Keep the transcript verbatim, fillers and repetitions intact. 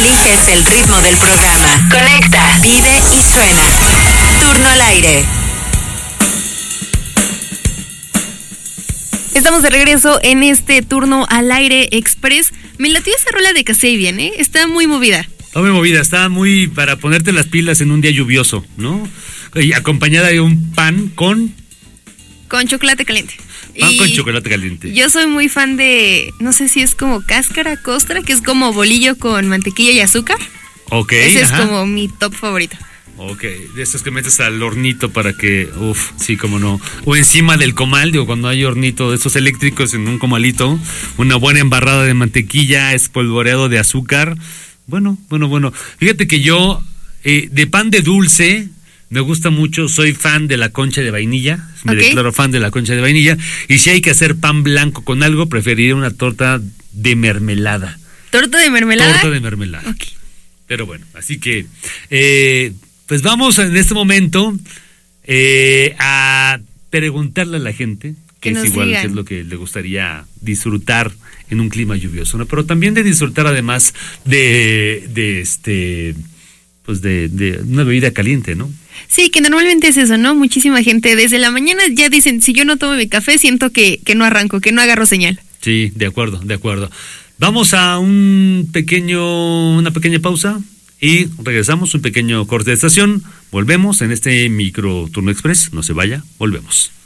Eliges el ritmo del programa. Conecta, vive y suena. Turno al aire. Estamos de regreso en este turno al aire express. Me latió esa rola de Kasabian, ¿eh? Está muy movida. Está muy movida, está muy para ponerte las pilas en un día lluvioso, ¿no? Y acompañada de un pan con... Con chocolate caliente. Pan y con chocolate caliente. Yo soy muy fan de, no sé si es como cáscara, costra, que es como bolillo con mantequilla y azúcar. Ok, Ese ajá. es como mi top favorito. Ok, de estos que metes al hornito para que, uff, sí, como no. O encima del comal, digo, cuando hay hornito de estos eléctricos en un comalito, una buena embarrada de mantequilla, espolvoreado de azúcar. Bueno, bueno, bueno. Fíjate que yo, eh, de pan de dulce, me gusta mucho, soy fan de la concha de vainilla, me Okay. declaro fan de la concha de vainilla. Y si hay que hacer pan blanco con algo, preferiría una torta de mermelada. ¿Torta de mermelada? Torta de mermelada. Ok. Pero bueno, así que... Eh, Pues vamos en este momento eh, a preguntarle a la gente, que, Que es nos igual digan. que es lo que le gustaría disfrutar en un clima lluvioso, ¿no? Pero también de disfrutar además de, de este, pues de, de una bebida caliente, ¿no? Sí, que normalmente es eso, ¿no? Muchísima gente desde la mañana ya dicen, si yo no tomo mi café, siento que, que no arranco, que no agarro señal. Sí, de acuerdo, de acuerdo. Vamos a un pequeño, una pequeña pausa. Y regresamos, un pequeño corte de estación, volvemos en este micro turno express, no se vaya, volvemos.